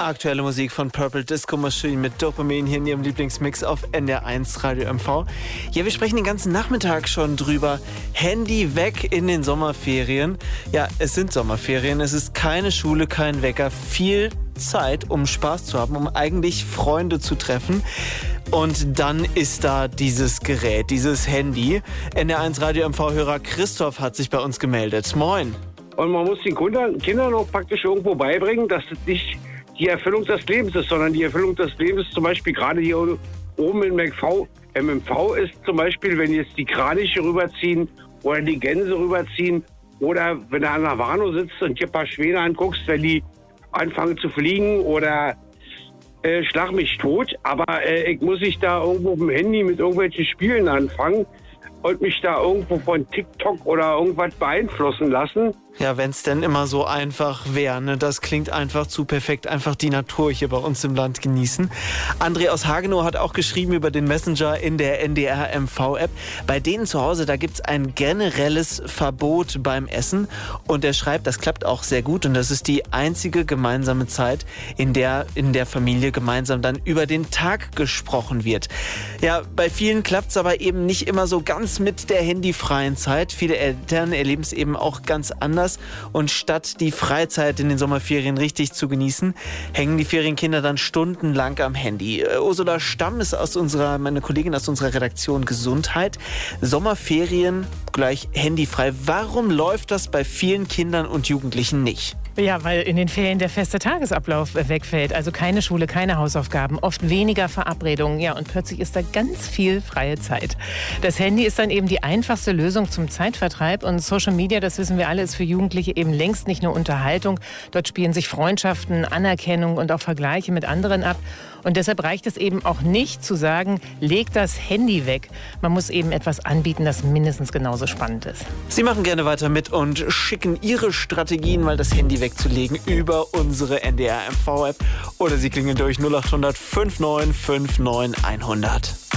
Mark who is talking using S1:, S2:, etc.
S1: Aktuelle Musik von Purple Disco Machine mit Dopamin hier in Ihrem Lieblingsmix auf NDR1 Radio MV. Ja, wir sprechen den ganzen Nachmittag schon drüber. Handy weg in den Sommerferien. Ja, es sind Sommerferien, es ist keine Schule, kein Wecker. Viel Zeit, um Spaß zu haben, um eigentlich Freunde zu treffen. Und dann ist da dieses Gerät, dieses Handy. NDR1 Radio MV-Hörer Christoph hat sich bei uns gemeldet. Moin.
S2: Und man muss den Kindern auch praktisch irgendwo beibringen, dass es nicht die Erfüllung des Lebens ist, sondern die Erfüllung des Lebens zum Beispiel gerade hier oben im MV ist zum Beispiel, wenn jetzt die Kraniche rüberziehen oder die Gänse rüberziehen oder wenn du an der Warnow sitzt und dir ein paar Schwäne anguckst, wenn die anfangen zu fliegen oder schlag mich tot. Aber ich muss nicht da irgendwo auf dem Handy mit irgendwelchen Spielen anfangen und mich da irgendwo von TikTok oder irgendwas beeinflussen lassen.
S1: Ja, wenn es denn immer so einfach wäre, ne? Das klingt einfach zu perfekt. Einfach die Natur hier bei uns im Land genießen. André aus Hagenow hat auch geschrieben über den Messenger in der NDR-MV-App. Bei denen zu Hause, da gibt's ein generelles Verbot beim Essen. Und er schreibt, das klappt auch sehr gut. Und das ist die einzige gemeinsame Zeit, in der Familie gemeinsam dann über den Tag gesprochen wird. Ja, bei vielen klappt's aber eben nicht immer so ganz mit der handyfreien Zeit. Viele Eltern erleben es eben auch ganz anders. Und statt die Freizeit in den Sommerferien richtig zu genießen, hängen die Ferienkinder dann stundenlang am Handy. Ursula Stamm ist meine Kollegin aus unserer Redaktion Gesundheit. Sommerferien gleich handyfrei. Warum läuft das bei vielen Kindern und Jugendlichen nicht?
S3: Ja, weil in den Ferien der feste Tagesablauf wegfällt. Also keine Schule, keine Hausaufgaben, oft weniger Verabredungen. Ja, und plötzlich ist da ganz viel freie Zeit. Das Handy ist dann eben die einfachste Lösung zum Zeitvertreib. Und Social Media, das wissen wir alle, ist für Jugendliche eben längst nicht nur Unterhaltung. Dort spielen sich Freundschaften, Anerkennung und auch Vergleiche mit anderen ab. Und deshalb reicht es eben auch nicht zu sagen, leg das Handy weg. Man muss eben etwas anbieten, das mindestens genauso spannend ist.
S1: Sie machen gerne weiter mit und schicken Ihre Strategien, mal das Handy wegzulegen, über unsere NDR-MV-App. Oder Sie klingeln durch 0800 59 59 100.